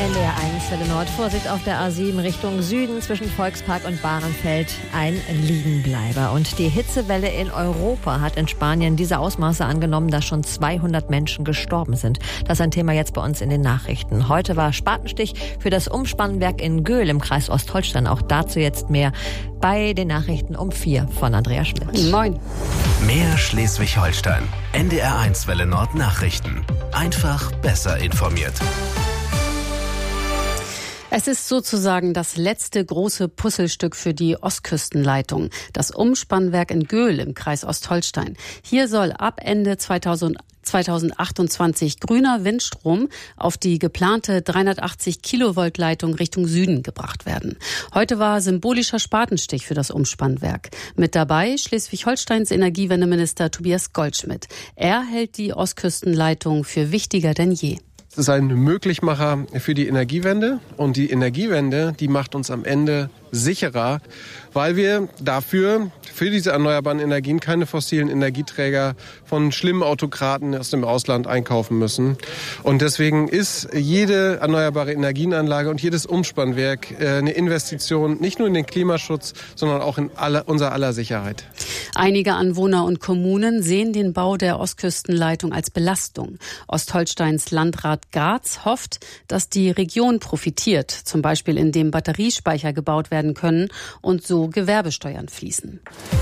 NDR 1 Welle Nord. Vorsicht auf der A7 Richtung Süden zwischen Volkspark und Bahrenfeld. Ein Liegenbleiber. Und die Hitzewelle in Europa hat in Spanien diese Ausmaße angenommen, dass schon 200 Menschen gestorben sind. Das ist ein Thema jetzt bei uns in den Nachrichten. Heute war Spatenstich für das Umspannwerk in Göhl im Kreis Ostholstein. Auch dazu jetzt mehr bei den Nachrichten um 4 von Andrea Schmidt. Moin. Mehr Schleswig-Holstein. NDR 1 Welle Nord Nachrichten. Einfach besser informiert. Es ist sozusagen das letzte große Puzzlestück für die Ostküstenleitung, das Umspannwerk in Göhl im Kreis Ostholstein. Hier soll ab Ende 2028 grüner Windstrom auf die geplante 380 Kilovolt Leitung Richtung Süden gebracht werden. Heute war symbolischer Spatenstich für das Umspannwerk. Mit dabei Schleswig-Holsteins Energiewendeminister Tobias Goldschmidt. Er hält die Ostküstenleitung für wichtiger denn je. Es ist ein Möglichmacher für die Energiewende und die Energiewende, die macht uns am Ende sicherer, weil wir dafür, für diese erneuerbaren Energien, keine fossilen Energieträger von schlimmen Autokraten aus dem Ausland einkaufen müssen. Und deswegen ist jede erneuerbare Energienanlage und jedes Umspannwerk eine Investition nicht nur in den Klimaschutz, sondern auch in unser aller Sicherheit. Einige Anwohner und Kommunen sehen den Bau der Ostküstenleitung als Belastung. Ostholsteins Landrat Garz hofft, dass die Region profitiert, zum Beispiel indem Batteriespeicher gebaut werden können und so Gewerbesteuern fließen.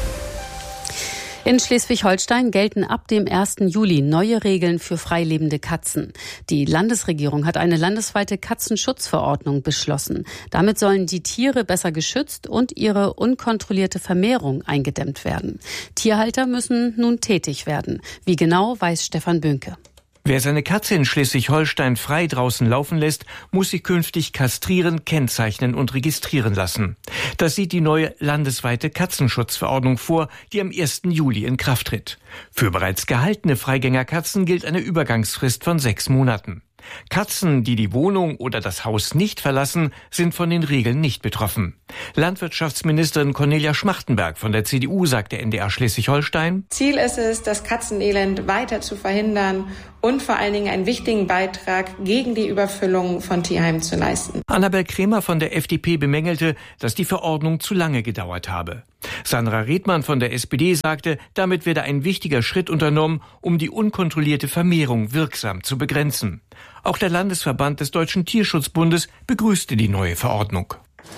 In Schleswig-Holstein gelten ab dem 1. Juli neue Regeln für freilebende Katzen. Die Landesregierung hat eine landesweite Katzenschutzverordnung beschlossen. Damit sollen die Tiere besser geschützt und ihre unkontrollierte Vermehrung eingedämmt werden. Tierhalter müssen nun tätig werden. Wie genau, weiß Stefan Böhnke. Wer seine Katze in Schleswig-Holstein frei draußen laufen lässt, muss sie künftig kastrieren, kennzeichnen und registrieren lassen. Das sieht die neue landesweite Katzenschutzverordnung vor, die am 1. Juli in Kraft tritt. Für bereits gehaltene Freigängerkatzen gilt eine Übergangsfrist von 6 Monaten. Katzen, die die Wohnung oder das Haus nicht verlassen, sind von den Regeln nicht betroffen. Landwirtschaftsministerin Cornelia Schmachtenberg von der CDU sagte NDR Schleswig-Holstein: Ziel ist es, das Katzenelend weiter zu verhindern und vor allen Dingen einen wichtigen Beitrag gegen die Überfüllung von Tierheimen zu leisten. Annabel Kremer von der FDP bemängelte, dass die Verordnung zu lange gedauert habe. Sandra Redmann von der SPD sagte, damit werde ein wichtiger Schritt unternommen, um die unkontrollierte Vermehrung wirksam zu begrenzen. Auch der Landesverband des Deutschen Tierschutzbundes begrüßte die neue Verordnung.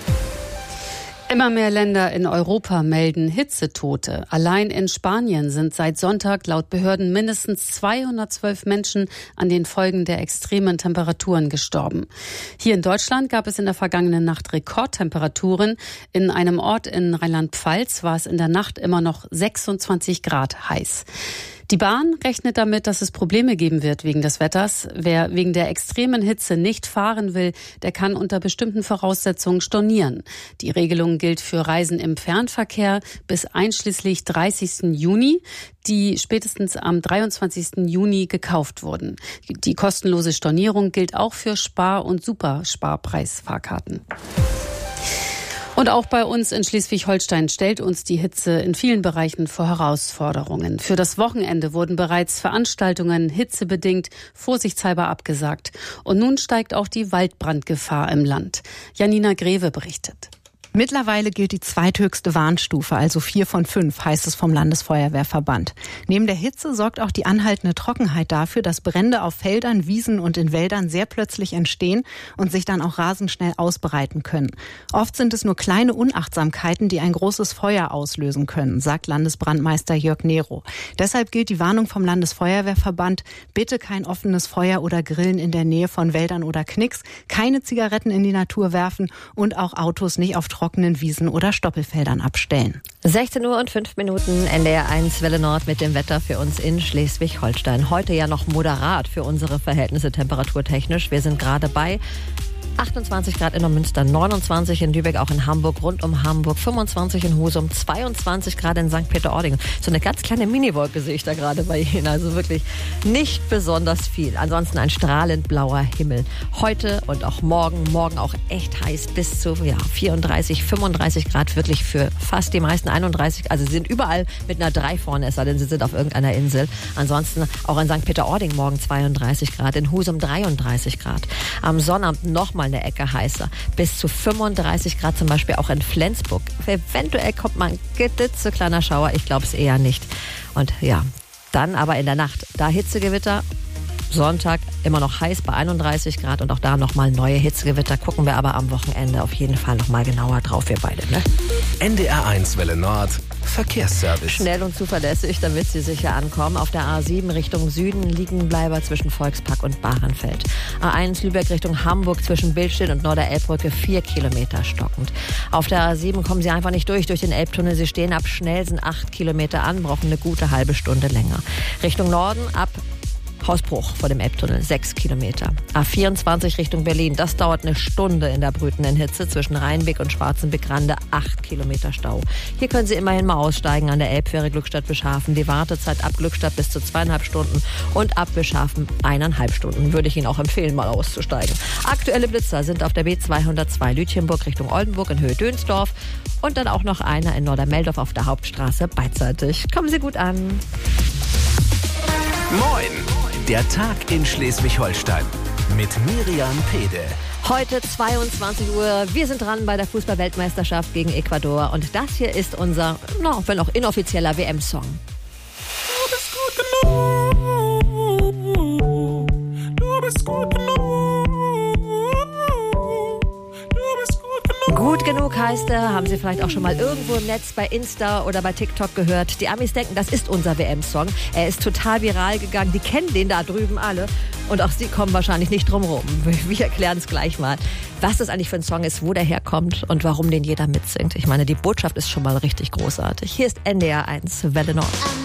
Immer mehr Länder in Europa melden Hitzetote. Allein in Spanien sind seit Sonntag laut Behörden mindestens 212 Menschen an den Folgen der extremen Temperaturen gestorben. Hier in Deutschland gab es in der vergangenen Nacht Rekordtemperaturen. In einem Ort in Rheinland-Pfalz war es in der Nacht immer noch 26 Grad heiß. Die Bahn rechnet damit, dass es Probleme geben wird wegen des Wetters. Wer wegen der extremen Hitze nicht fahren will, der kann unter bestimmten Voraussetzungen stornieren. Die Regelung gilt für Reisen im Fernverkehr bis einschließlich 30. Juni, die spätestens am 23. Juni gekauft wurden. Die kostenlose Stornierung gilt auch für Spar- und Supersparpreisfahrkarten. Und auch bei uns in Schleswig-Holstein stellt uns die Hitze in vielen Bereichen vor Herausforderungen. Für das Wochenende wurden bereits Veranstaltungen hitzebedingt vorsichtshalber abgesagt. Und nun steigt auch die Waldbrandgefahr im Land. Janina Greve berichtet. Mittlerweile gilt die zweithöchste Warnstufe, also 4 von 5, heißt es vom Landesfeuerwehrverband. Neben der Hitze sorgt auch die anhaltende Trockenheit dafür, dass Brände auf Feldern, Wiesen und in Wäldern sehr plötzlich entstehen und sich dann auch rasend schnell ausbreiten können. Oft sind es nur kleine Unachtsamkeiten, die ein großes Feuer auslösen können, sagt Landesbrandmeister Jörg Nero. Deshalb gilt die Warnung vom Landesfeuerwehrverband: bitte kein offenes Feuer oder Grillen in der Nähe von Wäldern oder Knicks, keine Zigaretten in die Natur werfen und auch Autos nicht auf trockenen Wiesen oder Stoppelfeldern abstellen. 16 Uhr und 5 Minuten, NDR 1 Welle Nord mit dem Wetter für uns in Schleswig-Holstein. Heute ja noch moderat für unsere Verhältnisse temperaturtechnisch. Wir sind gerade bei 28 Grad in Neumünster, 29 in Lübeck, auch in Hamburg, rund um Hamburg, 25 in Husum, 22 Grad in St. Peter-Ording. So eine ganz kleine Miniwolke sehe ich da gerade bei Ihnen, also wirklich nicht besonders viel. Ansonsten ein strahlend blauer Himmel. Heute und auch morgen auch echt heiß, bis zu 34, 35 Grad, wirklich für fast die meisten 31. Also sie sind überall mit einer 3 vorne, es sei denn, sie sind auf irgendeiner Insel. Ansonsten auch in St. Peter-Ording morgen 32 Grad, in Husum 33 Grad. Am Sonnabend nochmal eine Ecke heißer, bis zu 35 Grad, zum Beispiel auch in Flensburg. Eventuell kommt mal ein klitzekleiner Schauer, ich glaube es eher nicht. Und dann aber in der Nacht, da Hitzegewitter. Sonntag immer noch heiß bei 31 Grad und auch da nochmal neue Hitzegewitter. Gucken wir aber am Wochenende auf jeden Fall nochmal genauer drauf, wir beide. Ne? NDR1 Welle Nord, Verkehrsservice. Schnell und zuverlässig, damit Sie sicher ankommen. Auf der A7 Richtung Süden Liegenbleiber zwischen Volkspark und Bahrenfeld. A1 Lübeck Richtung Hamburg zwischen Billstedt und Norderelbbrücke 4 Kilometer stockend. Auf der A7 kommen Sie einfach nicht durch den Elbtunnel. Sie stehen ab Schnellsen 8 Kilometer an, brauchen eine gute halbe Stunde länger. Richtung Norden ab Hausbruch vor dem Elbtunnel, 6 Kilometer. A24 Richtung Berlin, das dauert eine Stunde in der brütenden Hitze zwischen Rheinbeck und Schwarzenbeck-Rande, 8 Kilometer Stau. Hier können Sie immerhin mal aussteigen an der Elbfähre Glückstadt-Bischhafen. Die Wartezeit ab Glückstadt bis zu 2,5 Stunden und ab Bischhafen 1,5 Stunden. Würde ich Ihnen auch empfehlen, mal auszusteigen. Aktuelle Blitzer sind auf der B202 Lütjenburg Richtung Oldenburg in Höhe Dönsdorf und dann auch noch einer in Nordermeldorf auf der Hauptstraße beidseitig. Kommen Sie gut an. Moin! Der Tag in Schleswig-Holstein mit Miriam Pede. Heute 22 Uhr. Wir sind dran bei der Fußball-Weltmeisterschaft gegen Ecuador. Und das hier ist unser, wenn auch inoffizieller WM-Song. Du bist gut genug. Du bist gut genug. Gut genug heißt er, haben Sie vielleicht auch schon mal irgendwo im Netz bei Insta oder bei TikTok gehört. Die Amis denken, das ist unser WM-Song. Er ist total viral gegangen. Die kennen den da drüben alle. Und auch Sie kommen wahrscheinlich nicht drum rum. Wir erklären es gleich mal, was das eigentlich für ein Song ist, wo der herkommt und warum den jeder mitsingt. Ich meine, die Botschaft ist schon mal richtig großartig. Hier ist NDR1 Welle Nord.